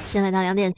时间来到2点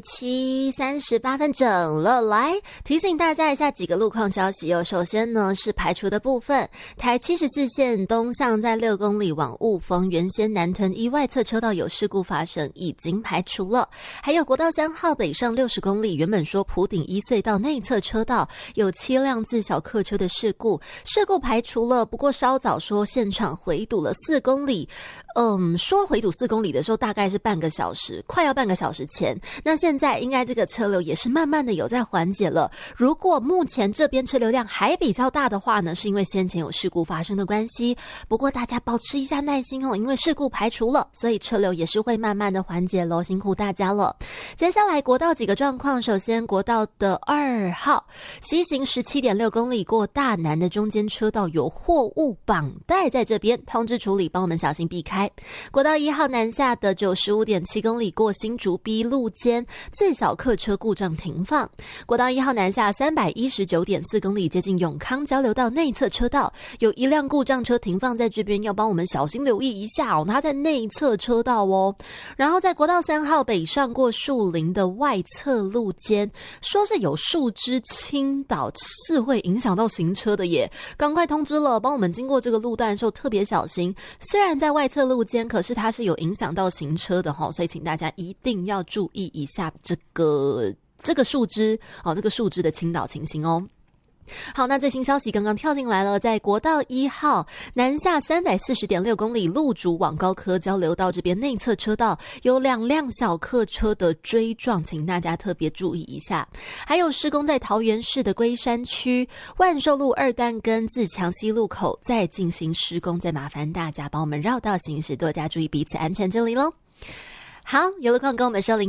38分整了，来提醒大家一下几个路况消息哦。首先呢是排除的部分，台74线东向在6公里往雾峰原先南屯一外侧车道有事故发生，已经排除了。还有国道3号北上60公里，原本说埔顶一隧道内侧车道有7辆自小客车的事故排除了，不过稍早说现场回堵了4公里。说回堵4公里的时候大概是半个小时，快要半个小时前。那现在应该这个车流也是慢慢的有在缓解了。如果目前这边车流量还比较大的话呢，是因为先前有事故发生的关系。不过大家保持一下耐心哦，因为事故排除了，所以车流也是会慢慢的缓解咯，辛苦大家了。接下来国道几个状况，首先国道的2号西行 17.6 公里过大南的中间车道有货物绑带在这边，通知处理，帮我们小心避开。国道1号南下的 95.7 公里过新竹 B 路间自小客车故障停放。国道1号南下 319.4 公里接近永康交流道内侧车道有一辆故障车停放在这边，要帮我们小心留意一下哦，它在内侧车道哦。然后在国道3号北上过树林的外侧路间，说是有树枝倾倒，是会影响到行车的耶，赶快通知了，帮我们经过这个路段的时候特别小心。虽然在外侧路间，可是它是有影响到行车的齁，所以请大家一定要注意一下这个树枝哦，这个树枝的倾倒情形哦。好，那最新消息刚刚跳进来了，在国道1号南下 340.6 公里路竹往高科交流道这边内侧车道有2辆小客车的追撞，请大家特别注意一下。还有施工在桃园市的龟山区万寿路2段跟自强西路口在进行施工，再麻烦大家帮我们绕道行驶，多加注意彼此安全这里咯。好，有路况跟我们说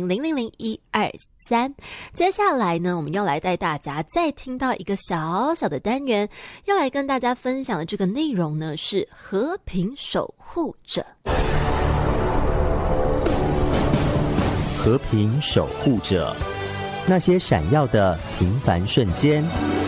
0800000123。接下来呢，我们要来带大家再听到一个小小的单元，要来跟大家分享的这个内容呢是和平守护者。 和平守护者，那些闪耀的平凡瞬间。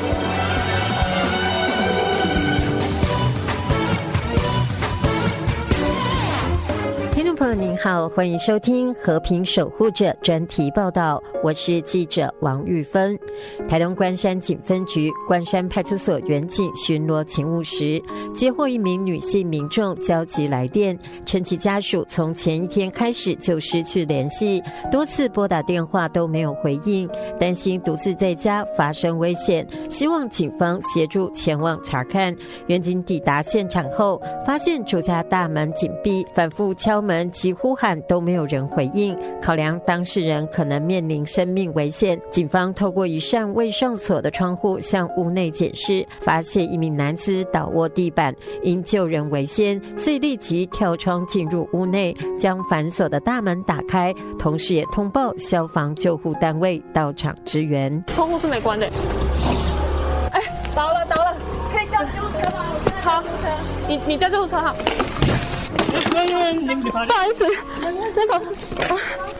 朋友您好，欢迎收听和平守护者专题报道，我是记者王玉芬。台东关山警分局关山派出所员警巡逻勤务时，接获一名女性民众焦急来电，称其家属从前一天开始就失去联系，多次拨打电话都没有回应，担心独自在家发生危险，希望警方协助前往查看。员警抵达现场后，发现住家大门紧闭，反复敲门及呼喊都没有人回应，考量当事人可能面临生命危险，警方透过一扇未上锁的窗户向屋内检视，发现一名男子倒卧地板，因救人为先，所以立即跳窗进入屋内，将反锁的大门打开，同时也通报消防救护单位到场支援。 窗户是没关的。哎，倒了，可以叫救护车吗？好，你叫救护车好。不好意思，师傅。